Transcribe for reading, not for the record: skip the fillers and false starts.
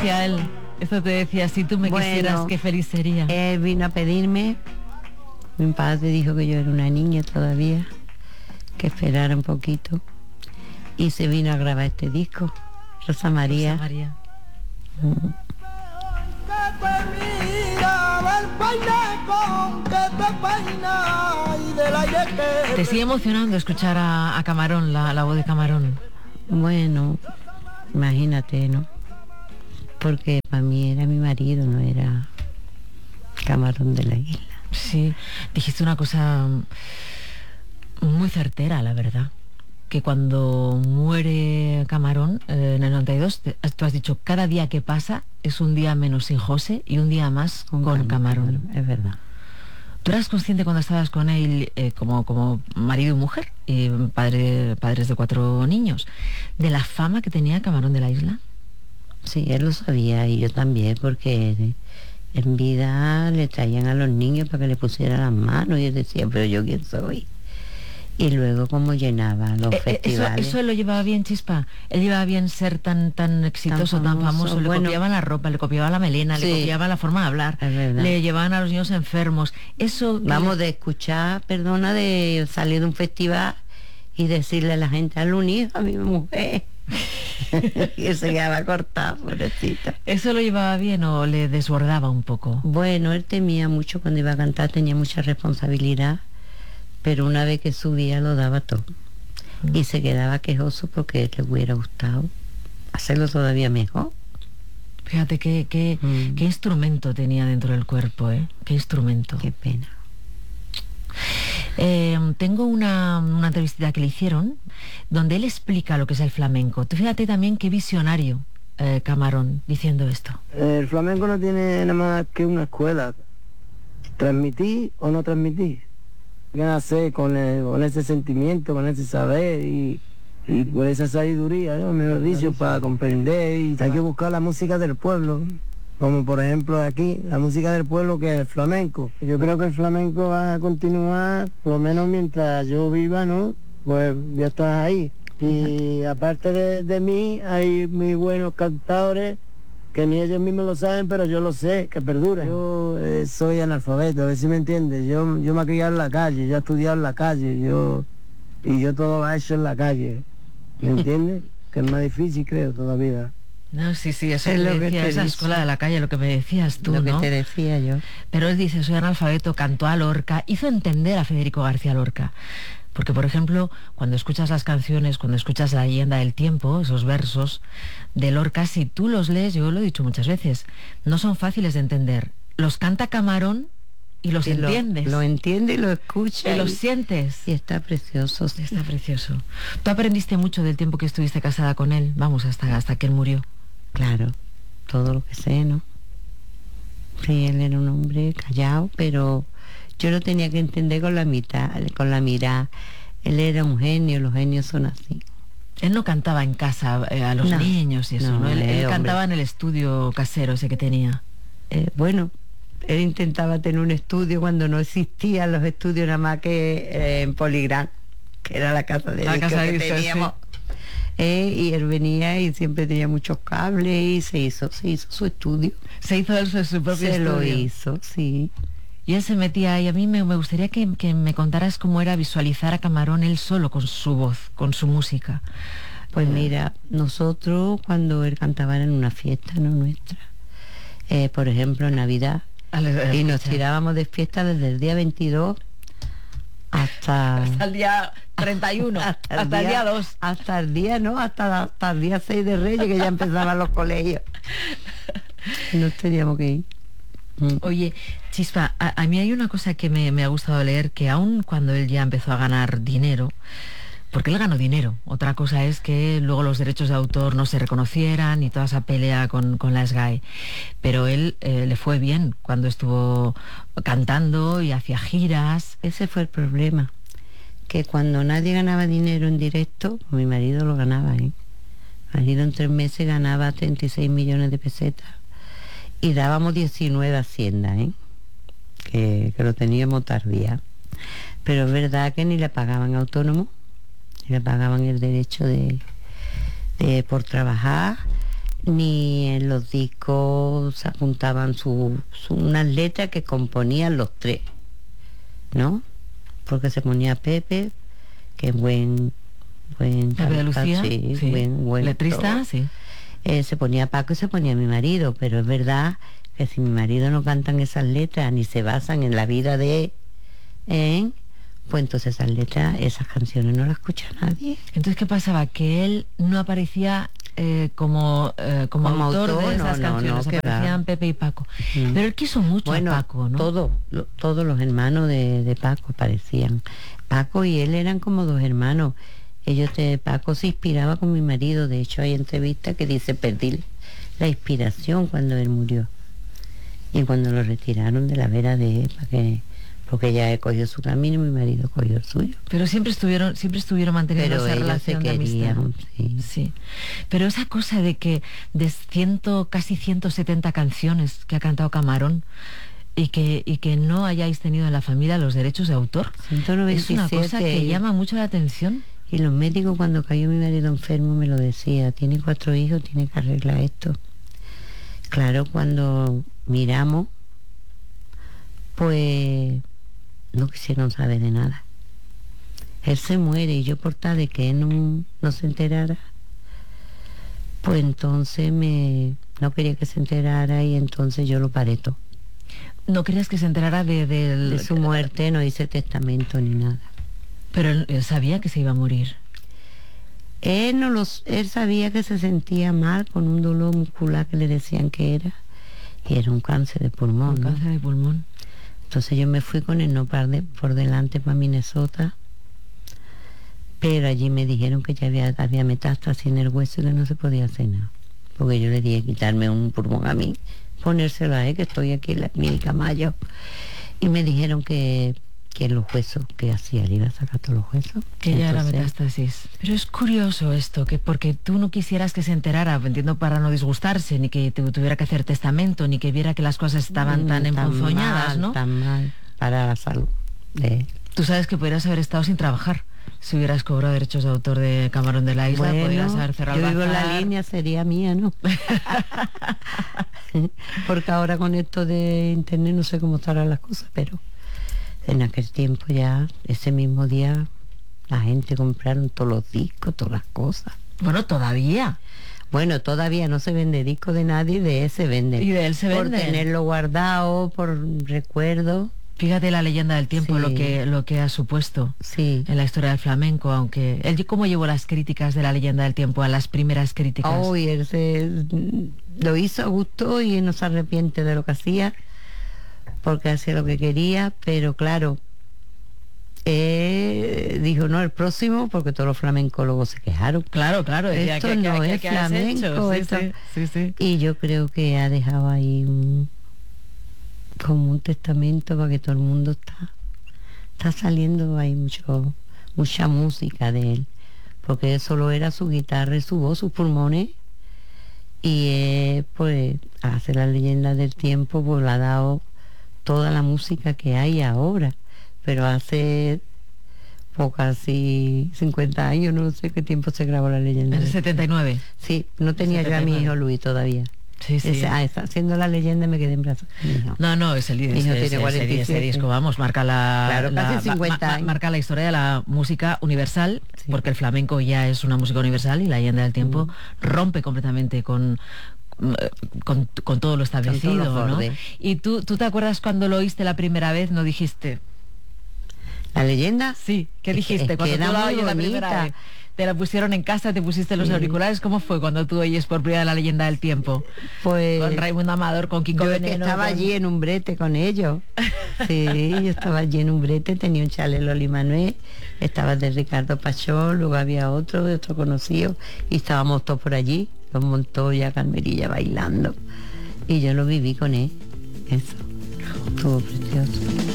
decía él? Eso te decía, si tú me quisieras, qué feliz sería. Él vino a pedirme, mi padre dijo que yo era una niña todavía, que esperara un poquito, y se vino a grabar este disco, Rosa María. Rosa María. ¿Te sigue emocionando escuchar a Camarón, la voz de Camarón? Bueno, imagínate, ¿no? Porque para mí era mi marido, no era Camarón de la Isla. Sí, dijiste una cosa muy certera, la verdad. Que cuando muere Camarón en el 92, tú has dicho, cada día que pasa es un día menos sin José y un día más con Camarón. Es verdad. ¿Tú eras consciente cuando estabas con él como marido y mujer, y padres de 4 niños, de la fama que tenía Camarón de la Isla? Sí, él lo sabía y yo también, porque en vida le traían a los niños para que le pusieran las manos y él decía, pero yo quién soy. Y luego como llenaba los festivales. Eso él lo llevaba bien, Chispa. Él llevaba bien ser tan exitoso, tan famoso. Le copiaban la ropa, le copiaban la melena, sí, le copiaban la forma de hablar. Le llevaban a los niños enfermos. Eso. Vamos, de escuchar, perdona, de salir de un festival y decirle a la gente, al unido a mi mujer. Y se quedaba cortado, pobrecita. ¿Eso lo llevaba bien o le desbordaba un poco? Bueno, él temía mucho cuando iba a cantar, tenía mucha responsabilidad. Pero una vez que subía lo daba todo. Y se quedaba quejoso porque le hubiera gustado hacerlo todavía mejor. Fíjate qué instrumento tenía dentro del cuerpo, ¿eh? Qué instrumento. Qué pena. Tengo una entrevista que le hicieron donde él explica lo que es el flamenco. Tú fíjate también qué visionario Camarón diciendo esto. El flamenco no tiene nada más que una escuela. Transmitir o no transmitir. Que nacer con ese sentimiento, con ese saber y con esa sabiduría, ¿no? Mejor dicho, para comprender. Y hay que buscar la música del pueblo, como por ejemplo aquí, la música del pueblo, que es el flamenco. Yo creo que el flamenco va a continuar, por lo menos mientras yo viva, ¿no? Pues ya estás ahí. Y aparte de mí, hay muy buenos cantadores que ni ellos mismos lo saben, pero yo lo sé, que perdura. Yo soy analfabeto, a ver si me entiendes. Yo me he criado en la calle, yo he estudiado en la calle, y yo todo lo he hecho en la calle. ¿Me entiendes? Que es más difícil, creo, todavía. No, sí, eso es lo que decía, esa escuela de la calle, lo que me decías tú, lo ¿no? Lo que te decía yo. Pero él dice, soy analfabeto, cantó a Lorca, hizo entender a Federico García Lorca. Porque, por ejemplo, cuando escuchas las canciones, cuando escuchas La leyenda del tiempo, esos versos de Lorca, si tú los lees, yo lo he dicho muchas veces, no son fáciles de entender. Los canta Camarón y los entiendes. Lo entiende y lo escucha. Y los sientes. Y está precioso. Sí. Está precioso. Tú aprendiste mucho del tiempo que estuviste casada con él, vamos, hasta que él murió. Claro, todo lo que sé, ¿no? Sí, él era un hombre callado, pero yo lo tenía que entender con la mirada. Él era un genio, los genios son así. Él no cantaba en casa a los niños y eso, ¿no? Él cantaba en el estudio casero ese que tenía. Bueno, él intentaba tener un estudio cuando no existían los estudios nada más que en Poligrán, que era la casa de discos que teníamos. Sí. Y él venía y siempre tenía muchos cables y se hizo su estudio. Se hizo él su propio estudio. Se lo hizo, sí. Y él se metía ahí. A mí me gustaría que me contaras cómo era visualizar a Camarón él solo, con su voz, con su música. Pues mira, nosotros cuando él cantaba era en una fiesta, no nuestra. Por ejemplo, en Navidad. Y nos tirábamos de fiesta desde el día 22 hasta el día 31, hasta el día 2. Hasta el día, ¿no? Hasta el día 6 de Reyes, que ya empezaban los colegios. Nos teníamos que ir. Oye, Chispa, a mí hay una cosa que me ha gustado leer, que aun cuando él ya empezó a ganar dinero, porque él ganó dinero, otra cosa es que luego los derechos de autor no se reconocieran y toda esa pelea con la SGAE, pero él le fue bien cuando estuvo cantando y hacía giras. Ese fue el problema, que cuando nadie ganaba dinero en directo, mi marido lo ganaba, ¿eh? Mi marido en 3 meses ganaba 36 millones de pesetas. Y dábamos 19 haciendas, ¿eh? Que lo teníamos tardía. Pero es verdad que ni le pagaban autónomo, ni le pagaban el derecho de por trabajar, ni en los discos se apuntaban unas letras que componían los tres, ¿no? Porque se ponía Pepe, que es buen Pepe de Lucía, sí, sí. buen Letrista, todo. sí. Se ponía Paco y se ponía mi marido, pero es verdad que si mi marido no cantan esas letras ni se basan en la vida de él, pues entonces esas letras, esas canciones no las escucha nadie. Entonces, ¿qué pasaba? Que él no aparecía como autor de esas canciones, aparecían Pepe y Paco. Pero él quiso mucho a Paco, ¿no? Todos los hermanos de Paco aparecían. Paco y él eran como dos hermanos. Paco se inspiraba con mi marido. De hecho, hay entrevistas que dice, perdí la inspiración cuando él murió. Y cuando lo retiraron de la vera de él, porque ella cogió su camino y mi marido cogió el suyo. Pero siempre estuvieron manteniendo esa relación de amistad. Sí. Pero esa cosa de que de casi 170 canciones que ha cantado Camarón y que no hayáis tenido en la familia los derechos de autor, 197, es una cosa que llama mucho la atención. Y los médicos, cuando cayó mi marido enfermo, me lo decía, tiene 4 hijos, tiene que arreglar esto. Claro, cuando miramos, pues no quisieron saber de nada. Él se muere y yo, por tal de que él no se enterara, pues entonces no quería que se enterara y entonces yo lo paré todo. ¿No querías que se enterara de su muerte? No hice testamento ni nada. Pero él sabía que se iba a morir. Él sabía que se sentía mal con un dolor muscular que le decían que era, y era un cáncer de pulmón. Cáncer de pulmón. Entonces yo me fui con el por delante para Minnesota, pero allí me dijeron que ya había metástasis en el hueso y que no se podía hacer nada, porque yo le dije quitarme un pulmón a mí, ponérselo a él, que estoy aquí en la clínica Mayo, y me dijeron que los huesos, que hacía, le iba a sacar todos los huesos. Que ya era metástasis. Pero es curioso esto, que porque tú no quisieras que se enterara, entiendo, para no disgustarse, ni que tuviera que hacer testamento, ni que viera que las cosas estaban tan emponzoñadas, ¿no? Tan mal para la salud de él. Tú sabes que podrías haber estado sin trabajar. Si hubieras cobrado derechos de autor de Camarón de la Isla, podrías haber cerrado el bazar. Yo digo, la línea sería mía, ¿no? Porque ahora con esto de internet no sé cómo estarán las cosas, pero en aquel tiempo ya, ese mismo día, la gente compraron todos los discos, todas las cosas. Bueno, todavía. Bueno, todavía no se vende disco de nadie, de él se vende. Y de él se vende. Por tenerlo guardado, por recuerdo. Fíjate la leyenda del tiempo, sí. lo que ha supuesto sí. en la historia del flamenco, aunque él cómo llevó las críticas de la leyenda del tiempo, a las primeras críticas. Y él lo hizo a gusto y no se arrepiente de lo que hacía, porque hacía lo que quería, pero claro, dijo no, el próximo, porque todos los flamencólogos se quejaron. Claro, esto no es flamenco. Sí. Y yo creo que ha dejado ahí como un testamento para que todo el mundo está saliendo, hay mucha música de él, porque solo era su guitarra y su voz, sus pulmones, y pues hace la leyenda del tiempo, pues le ha dado toda la música que hay ahora, pero hace casi 50 años, no sé qué tiempo se grabó la leyenda. En el 79. Sí, no tenía yo a mi hijo Luis todavía. Sí. Está haciendo la leyenda, me quedé en brazos. No, ese disco, vamos, marca casi 50 años. Marca la historia de la música universal, sí. Porque el flamenco ya es una música universal y la leyenda del tiempo rompe completamente con todo lo establecido, ¿no? Y tú te acuerdas cuando lo oíste la primera vez, ¿no dijiste? ¿La leyenda? Sí, ¿qué dijiste? Cuando tú la oyes la primera vez. ¿Te la pusieron en casa? ¿Te pusiste los auriculares? ¿Cómo fue cuando tú oyes por primera vez la leyenda del tiempo? Pues con Raimundo Amador, con Kiko Veneno. Yo estaba allí en un brete con ellos. Sí, yo estaba allí en un brete, tenía un chale Loli Manuel, estaba de Ricardo Pachón, luego había otro conocido, y estábamos todos por allí, con Montoya, Carmerilla bailando. Y yo lo viví con él. Eso. Estuvo precioso.